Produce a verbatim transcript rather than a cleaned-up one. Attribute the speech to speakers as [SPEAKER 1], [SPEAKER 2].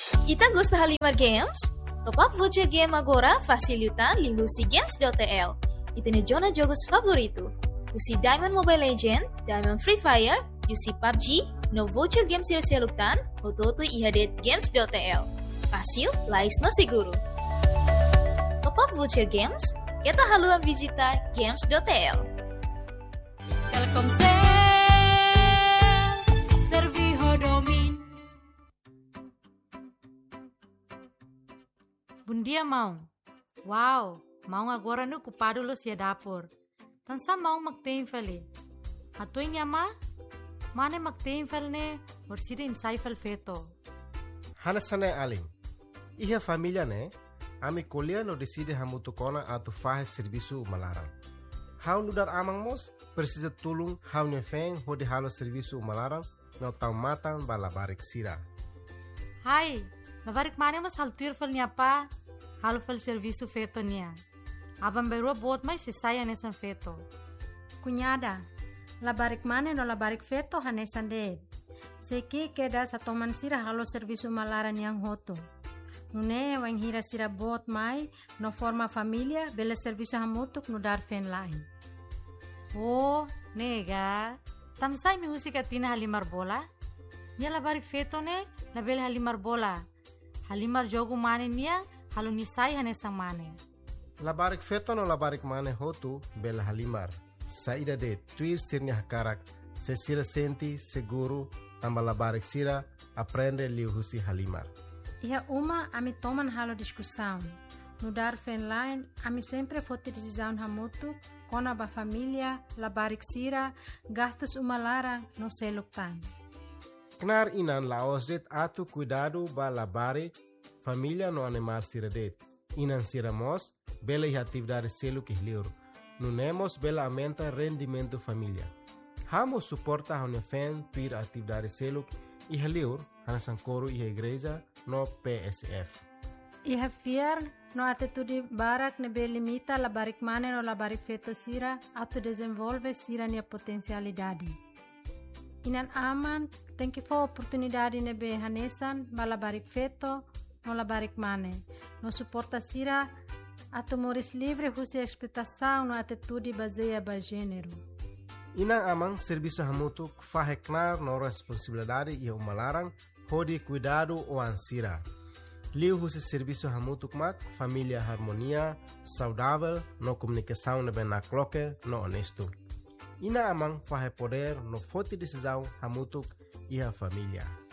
[SPEAKER 1] Ita gosta Halimar Games? Top up voucher game agora facilitan li husi games.tl. Ita ne jona jogos favorito. Usi Diamond Mobile Legend, Diamond Free Fire, usi P U B G, no voucher game sila selutan, ototo ihadet games.tl. Fácil, lais no seguro. Top up voucher games, kita haluan visita games.tl.
[SPEAKER 2] Telkomsel, Serviho Domin. Bundia mau. Wow, mau agora no culpado lo sia dapur. Tansa mau magteenfeli. Atoy niya ma? Mane magteenfel ne, or sida insaifel feto.
[SPEAKER 3] Hanasane aling. Iha família ne, ami kolia no decide hamutu kona atu fahe serviço malaran. Hau nudar amang mos, precisa tulung hau ne feng hodi halo serviço malaran, no tau matan balabarik sira.
[SPEAKER 2] Hai, labarik mane mas haltir fel niya pa, halo fel serviço feto niya. Abang berua bot mai se saya nesan feto.
[SPEAKER 4] Cunhada, labarik mane no labarik feto hanesan de. Seki keda sa toman sira halo serviço malaran yang hoto. Nune wang hira sira bot mai no forma familia bela serviço hamutuk no dar fen lain.
[SPEAKER 2] Oh, nega. Tamsay mi husika tina halimar bola? Nia labarik feto ne, label halimar bola. Halimar jogo mane niya, halo nisay hanesang mane.
[SPEAKER 3] Labarik feto no labarik mane hotu bela halimar. Saída de tuir sirnya hakarak, se sira senti seguro, tamba labarik sira, aprende liu husi halimar.
[SPEAKER 4] Iha uma ami toman halo discussão. No dar fen line, ami sempre fote decisão hamutu, kona ba família, labarik sira, gastos uma lara no seluktan.
[SPEAKER 3] Knar inan laos det atu cuidado ba labarik, família no animar sira det. Inan sira mos, bela e atividade selo que liur. Nunemos bela aumenta rendimento família. Hamo suporta a unefen tuir atividade selo e liur, hanasankoro e igreja no P S F.
[SPEAKER 4] Iha fiar no atitude barak ne be limita labarik mane no labarik feto sira atu desenvolve sira nia potencialidade. Inan aman tem que for oportunidade ne be hanesan ba labarik feto no labarik mane. No suporta sira atu moris livre husi expectação no atitude baseia ba gênero.
[SPEAKER 3] Inang amang serviço hamutuk faheknar no responsabilidade e umalarang hodi cuidado o ansira. Liu husi serviço hamutuk mak família harmonia, saudável, no comunicação ne ben na cloque, no honesto. Ina amang fahe poder no forte decisão hamutuk e a família.